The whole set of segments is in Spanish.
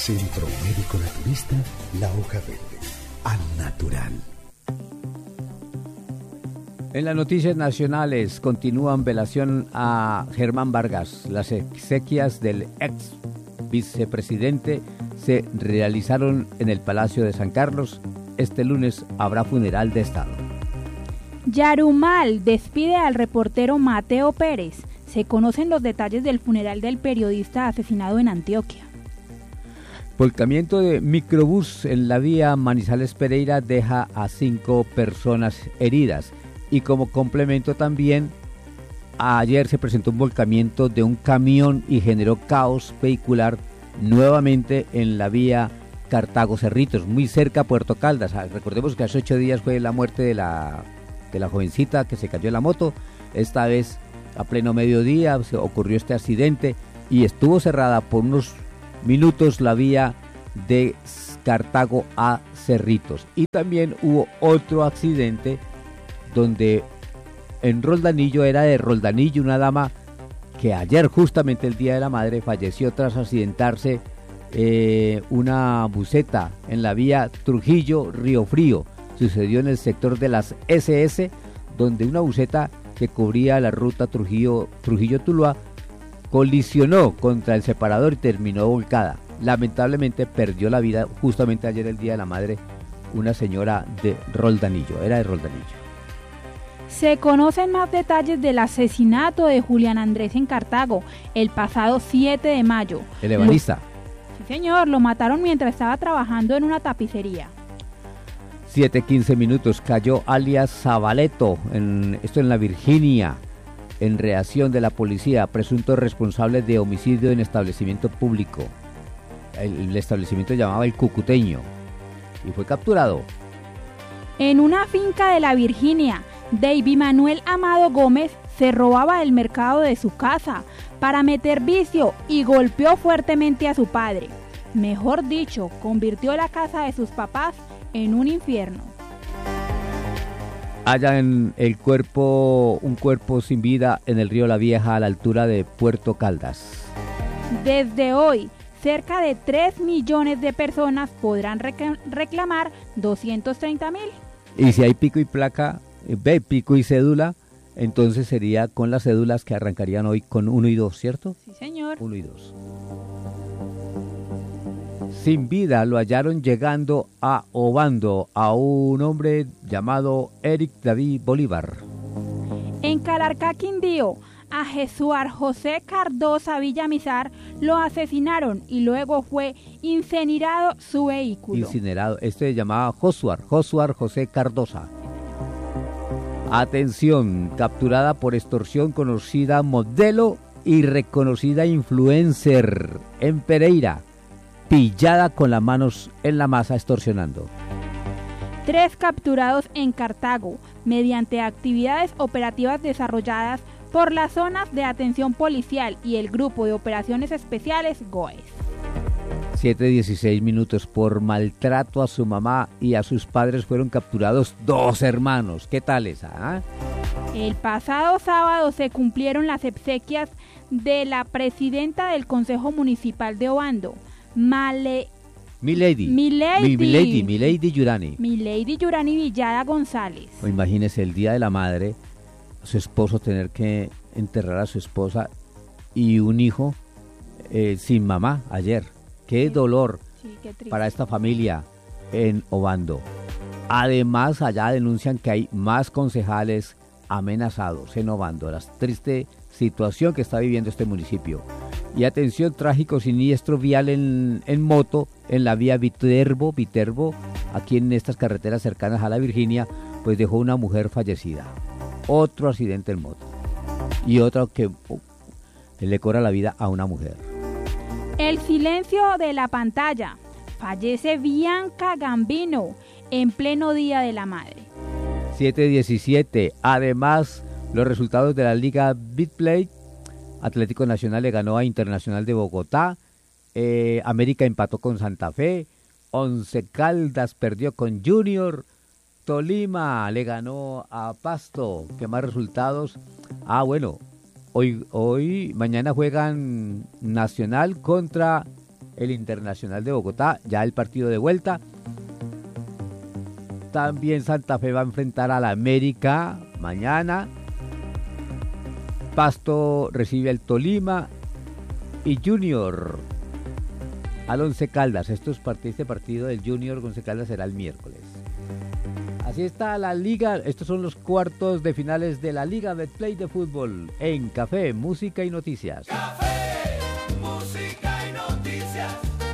Centro Médico Naturista La Hoja Verde. Al natural. En las noticias nacionales continúan velación a Germán Vargas. Las exequias del ex vicepresidente se realizaron en el Palacio de San Carlos. Este lunes habrá funeral de Estado. Yarumal despide al reportero Mateo Pérez. Se conocen los detalles del funeral del periodista asesinado en Antioquia. Volcamiento de microbús en la vía Manizales-Pereira deja a 5 personas heridas. Y como complemento también, ayer se presentó un volcamiento de un camión y generó caos vehicular nuevamente en la vía Cartago-Cerritos, muy cerca a Puerto Caldas. Recordemos que hace 8 días fue la muerte de la jovencita que se cayó en la moto. Esta vez a pleno mediodía se ocurrió este accidente y estuvo cerrada por unos minutos la vía de Cartago a Cerritos. Y también hubo otro accidente donde en Roldanillo, era de Roldanillo, una dama que ayer, justamente el Día de la Madre, falleció tras accidentarse una buseta en la vía Trujillo-Río Frío. Sucedió en el sector de las SS, donde una buseta que cubría la ruta Trujillo-Tuluá colisionó contra el separador y terminó volcada. Lamentablemente perdió la vida justamente ayer, el Día de la Madre, una señora de Roldanillo, era de Roldanillo. Se conocen más detalles del asesinato de Julián Andrés en Cartago el pasado 7 de mayo. El ebanista. Sí, señor, lo mataron mientras estaba trabajando en una tapicería. 7:15 minutos, cayó alias Zabaleto, esto en la Virginia, en reacción de la policía, presunto responsable de homicidio en establecimiento público. El establecimiento se llamaba El Cucuteño y fue capturado. En una finca de la Virginia, David Manuel Amado Gómez se robaba el mercado de su casa para meter vicio y golpeó fuertemente a su padre. Mejor dicho, convirtió la casa de sus papás en un infierno. Hallan un cuerpo sin vida en el río La Vieja a la altura de Puerto Caldas. Desde hoy, cerca de 3 millones de personas podrán reclamar 230.000. Y si hay pico y placa, pico y cédula, entonces sería con las cédulas que arrancarían hoy con 1 y 2, ¿cierto? Sí, señor. 1 y 2. Sin vida lo hallaron llegando a Obando a un hombre llamado Eric David Bolívar. En Calarcá, Quindío, a Jesuar José Cardosa Villamizar lo asesinaron y luego fue incinerado su vehículo. Incinerado, se llamaba Josuar José Cardosa. Atención, capturada por extorsión conocida modelo y reconocida influencer en Pereira, pillada con las manos en la masa extorsionando. 3 capturados en Cartago mediante actividades operativas desarrolladas por las zonas de atención policial y el Grupo de Operaciones Especiales GOES. 7:16 minutos, por maltrato a su mamá y a sus padres fueron capturados 2 hermanos. ¿Qué tal esa? El pasado sábado se cumplieron las exequias de la presidenta del Consejo Municipal de Obando, Milady Yurani. Milady Yurani Villada González. O imagínese el Día de la Madre, su esposo tener que enterrar a su esposa y un hijo sin mamá ayer. Qué dolor para esta familia en Obando. Además, allá denuncian que hay más concejales amenazados en Obando. La triste situación que está viviendo este municipio. Y atención, trágico siniestro vial en moto en la vía Viterbo, aquí en estas carreteras cercanas a la Virginia, pues dejó una mujer fallecida. Otro accidente en moto. Y otro que le cobra la vida a una mujer. El silencio de la pantalla. Fallece Bianca Gambino en pleno Día de la Madre. 7:17. Además, los resultados de la Liga Bitplay. Atlético Nacional le ganó a Internacional de Bogotá. América empató con Santa Fe. Once Caldas perdió con Junior. Tolima le ganó a Pasto. ¿Qué más resultados? Bueno, mañana juegan Nacional contra el Internacional de Bogotá, ya el partido de vuelta. También Santa Fe va a enfrentar al América mañana. Pasto recibe al Tolima y Junior al Once Caldas. Este partido del Junior Once Caldas será el miércoles. Así está la liga. Estos son los cuartos de finales de la Liga Betplay de fútbol en Café, Música y Noticias. Café, música y noticias.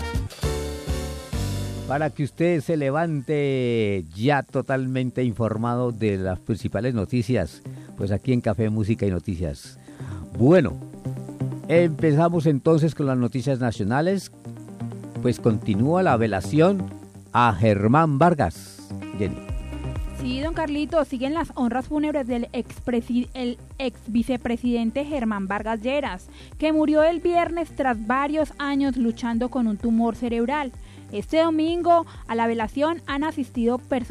Para que usted se levante ya totalmente informado de las principales noticias, pues aquí en Café, Música y Noticias. Bueno, empezamos entonces con las noticias nacionales. Pues continúa la velación a Germán Vargas. Jenny. Sí, don Carlito, siguen las honras fúnebres del ex vicepresidente Germán Vargas Lleras, que murió el viernes tras varios años luchando con un tumor cerebral. Este domingo a la velación han asistido personas